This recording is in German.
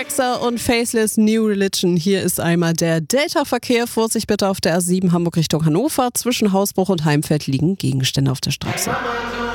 Alexa und Faceless New Religion. Hier ist einmal der Delta-Verkehr. Vorsicht bitte auf der A7 Hamburg Richtung Hannover. Zwischen Hausbruch und Heimfeld liegen Gegenstände auf der Straße.